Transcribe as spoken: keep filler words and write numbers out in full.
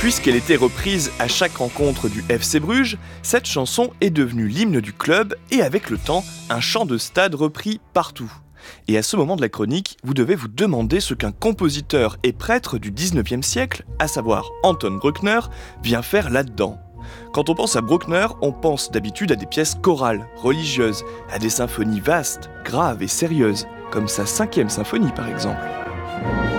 Puisqu'elle était reprise à chaque rencontre du F C Bruges, cette chanson est devenue l'hymne du club et avec le temps, un chant de stade repris partout. Et à ce moment de la chronique, vous devez vous demander ce qu'un compositeur et prêtre du dix-neuvième siècle, à savoir Anton Bruckner, vient faire là-dedans. Quand on pense à Bruckner, on pense d'habitude à des pièces chorales, religieuses, à des symphonies vastes, graves et sérieuses, comme sa cinquième symphonie par exemple.